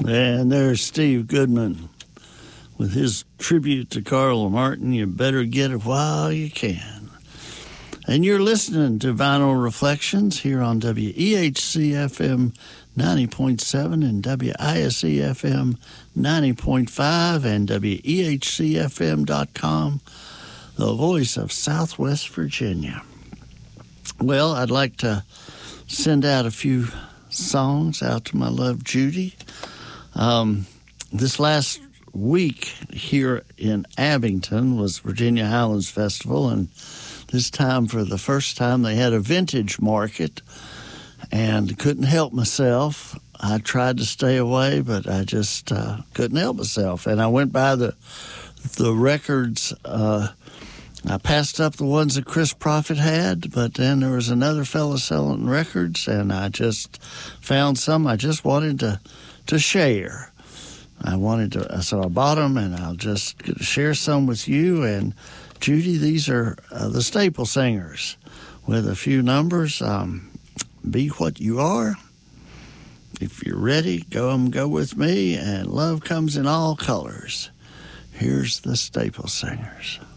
And there's Steve Goodman with his tribute to Carl Martin, You Better Get It While You Can. And you're listening to Vinyl Reflections here on WEHC-FM 90.7 and WISE-FM 90.5 and WEHCFM.com, the voice of Southwest Virginia. Well, I'd like to send out a few songs out to my love Judy. This last week here in Abington was Virginia Highlands Festival, and this time, for the first time, they had a vintage market, and couldn't help myself. I tried to stay away, but I just couldn't help myself. And I went by the records. I passed up the ones that Chris Prophet had, but then there was another fellow selling records, and I just found some I just wanted to share. So I bought them, and I'll just share some with you. And Judy, these are the Staple Singers with a few numbers. Be What You Are. If you're ready, go with me. And Love Comes in All Colors. Here's the Staple Singers.